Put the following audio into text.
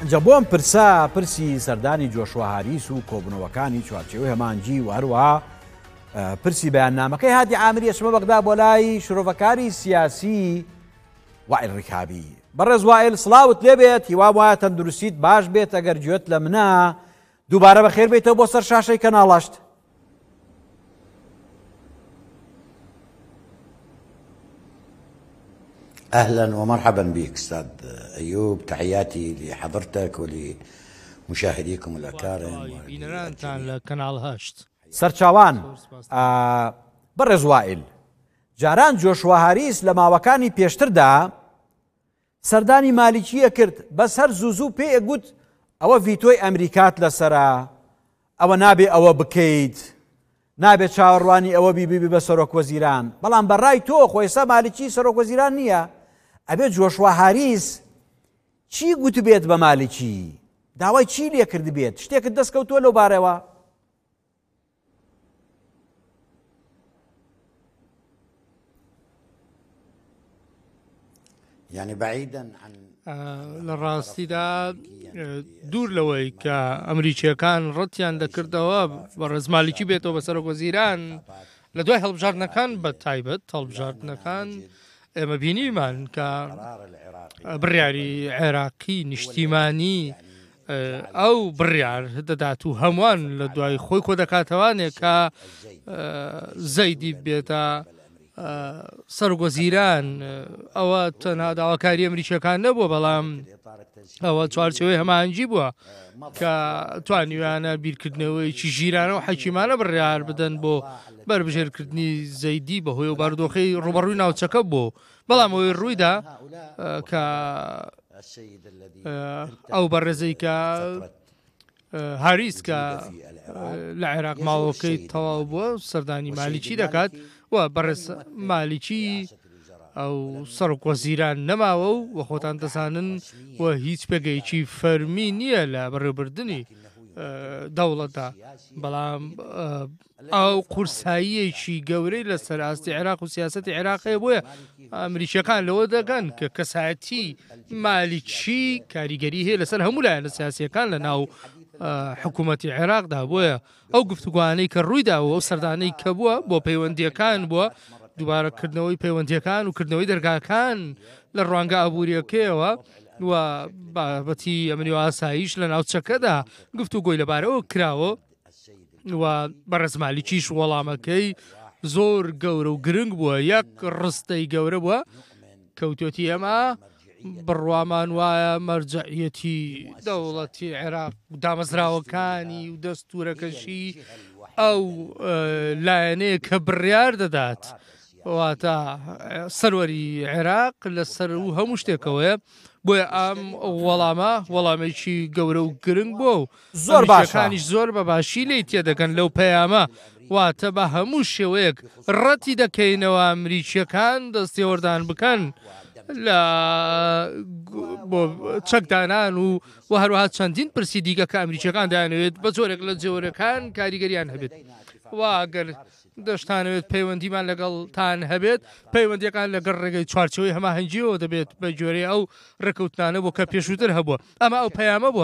ئەنجە بۆم پرسا پرسی سەردانی جۆشوا هاریس و کۆبنەوەکانی چوارچێوەی هەمانجی و هەروەها پرسی بەیاننامەکەی هادی عامری ئەچمە بەغدا بۆ لای شرۆڤەکاری سیاسی وائیل ڕیکابی. بەڕێز وائیل سڵاوت لێبێت، هیوام وایە تەندروستیت باش بێت ئەگەر گوێت لە منە دووبارە بەخێر بێتەوە بۆ سەر شاشەی کەناڵەشت. أهلا ومرحبا بك أستاذ أيوب، تحياتي لحضرتك ولمشاهديكم الأكارم. سەرچاوان بەڕێز وائیل، جاران جۆشوا هاریس لە ماوەکانی پێشتردا سەردانی مالیکیە کرد، بەس هەر زوو پێ ئەگوت ئەوە ڤیتۆی ئەمریکات لەسەرە، ئەوە نابێ ئەوە بکەیت، نابێت چاوەڕوانی ئەوە بیبی بە سەرۆکوەزیران. بەڵام بەڕای تۆ خۆی ئێستا مالیکی سەرۆکوەزیران نییە، ئەبێت جۆشوا هاریس چی گوت بێت بە مالیکی، داوای چی لێ کرد بێت، شتێکت دەستکەوتووە لەو بارەوە؟ يعني بعيدا عن لە ڕاستیدا دوور لەوەی کە ئەمریکیەکان ڕەتیان دەکردەوە بە ڕێزمالیکی بێتەوە بە سەرۆکوەزیران لە دوای هەڵبژاردنەکان بە تایبەت هەڵبژاردنەکان ئێمە بینیمان کە بڕیاری عێراقی نیشتیمانی ئەو بڕیار دەدات و هەمووان لە دوای خۆی کۆ دەکاتەوانێک کە زەیدی بێتە سەرۆکوەزیران. ئەوە تەنها داواکاری ئەمریکیەکان نەبووە، بەڵام ئەوە چوارچێوەی هەمانجی بووە کە توانیویانە بیرکردنەوەیکی ژیرانە و حەکیمانە بڕیار بدەن بۆ بربژێرکردنی زەیدی بەهۆی و بارودۆخەی ڕوبەڕووی ناوچەکە بوو. بەڵام ئەوەی ڕوویدا کە ئەو بەڕێزەی کە هاریس کە لە عێراق ماوەکەی تەواو بووە سەردانی مالیکی دەکات و بەڕێز مالیکی ئەو سەرۆکوەزیران نەماوە و وە خۆتان دەزانن و هیچ پێگەیکی فەرمی نییە لە بەڕێوەبردننی دەوڵەتدا. بەڵام ئەو قورساییەکی گەورەی لەسەر ئاستی عێراق و سیاسەتی عێراقەیە بۆیە ئەمریکیەکان لەوە دەگەن کە کەسایەتی مالیکی کاریگەری هەیە لەسەر هەموو لایەنە سیاسیەکان لە ناو حکوومەتی عێراقدا. بۆیە ئەو گفتوگوانەی کە ڕوویداوە ئەو سەردانەی کە بووە بۆ پەیوەندیەکان بووە، دووبارەکردنەوەی پەیوەندیەکان و کردنەوەی دەرگاکان لە ڕوانگە ئابوووریەکەیەوە و بابەتی ئەمنی و ئاسایش لە ناوچەکەدا گفتوگۆی لەبارەوە کراوە و بەڕێز مالیکیش وەڵامەکەی زۆر گەورە و گرنگ بووە، یەک ڕستەی گەورە بووە کەوتوەتی ئەمە بڕوامان وایە مەرجەعیەتی دەوڵەتی عێراق دامەزراوەکانی و دەستورەکەشی ئەو لایەنەیە کە بڕیار دەدات واتە سەروەری عێراق لەسەر و هەموو شتێکەوەیە. بۆیە ئەم وەڵامێکی گەورە و گرنگ بووە و زۆر باشەکانیش زۆر بە باشی لی تێدەکەن لەو پەیامە، واتە بە هەموو شێوەیەک ڕەتی دەکەینەوە ئەمریکیەکان دەستێوەردان بکەن لە بۆ چەکدانان و هەروەها چەندین پرسی دیکە کە ئەمریکیەکان دایانەوێت بە جۆرێک لە جۆرەکان کاریگەریان هەبێت. واگەر دەشتانەوێت پەیوەندیمان لەگەڵتان هەبێت، پەیوەندیەکان لەگەڵ ڕێگەی چوارچەوەی هەماهەنگیەوە دەبێت بە جۆرەی ئەو ڕێکەوتانە بۆ کە پێشووتر هەبووە. ئەمە ئەو پەیامە بووە